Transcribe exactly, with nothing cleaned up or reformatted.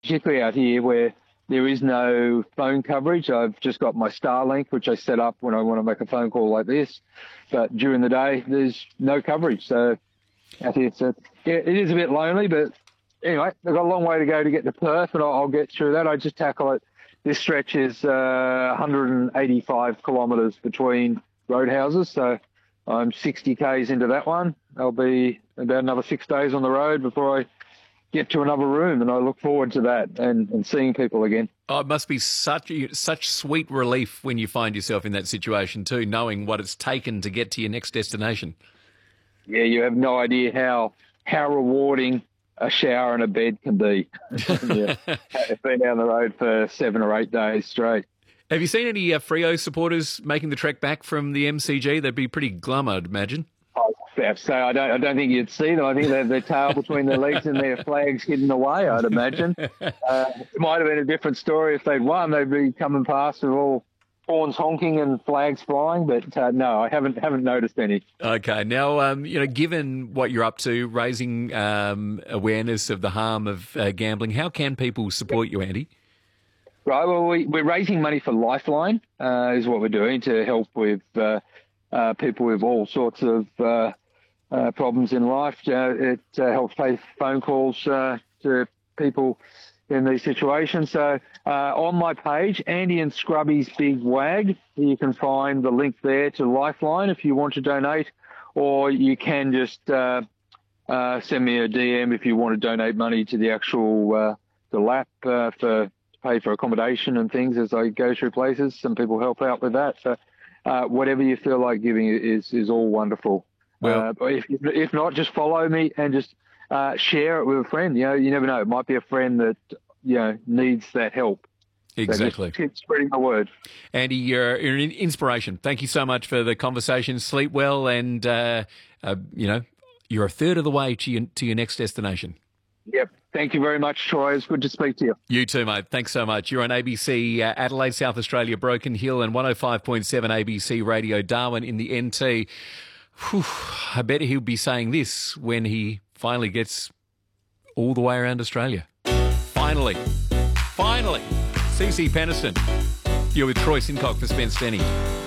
particularly out here where there is no phone coverage. I've just got my Starlink, which I set up when I want to make a phone call like this. But during the day, there's no coverage. So out here, so, yeah, it is a bit lonely. But anyway, I've got a long way to go to get to Perth, but I'll, I'll get through that. I just tackle it. This stretch is uh, one hundred eighty-five kilometres between roadhouses. So I'm sixty kays into that one. I'll be about another six days on the road before I get to another room, and I look forward to that and, and seeing people again. Oh, it must be such such sweet relief when you find yourself in that situation too, knowing what it's taken to get to your next destination. Yeah, you have no idea how how rewarding a shower and a bed can be. Yeah. I've been down the road for seven or eight days straight. Have you seen any uh, Freo supporters making the trek back from the M C G? They'd be pretty glum, I'd imagine. I have to say, I don't, I don't think you'd see them. I think they have their tail between their legs and their flags hidden away, I'd imagine. Uh, it might have been a different story if they'd won. They'd be coming past with all horns honking and flags flying, but uh, no, I haven't haven't noticed any. Okay. Now, um, you know, given what you're up to, raising um, awareness of the harm of uh, gambling, how can people support you, Andy? Right, well, we, we're raising money for Lifeline, uh, is what we're doing to help with uh, uh, people with all sorts of uh, Uh, problems in life. Uh, it uh, helps pay phone calls uh, to people in these situations. So uh, on my page, Andy and Scrubby's Big Wag, you can find the link there to Lifeline if you want to donate, or you can just uh, uh, send me a D M if you want to donate money to the actual uh, the lap uh, for to pay for accommodation and things as I go through places. Some people help out with that. So uh, whatever you feel like giving is is all wonderful. Well, uh, if, if not, just follow me and just uh, share it with a friend. You know, you never know. It might be a friend that, you know, needs that help. Exactly. So keep spreading the word. Andy, you're, you're an inspiration. Thank you so much for the conversation. Sleep well, and, uh, uh, you know, you're a third of the way to your, to your next destination. Yep. Thank you very much, Troy. It's good to speak to you. You too, mate. Thanks so much. You're on A B C uh, Adelaide, South Australia, Broken Hill, and one oh five point seven A B C Radio Darwin in the N T. Whew, I bet he'll be saying this when he finally gets all the way around Australia. Finally. Finally. C C Peniston. You're with Troy Sincock for Spence Denny.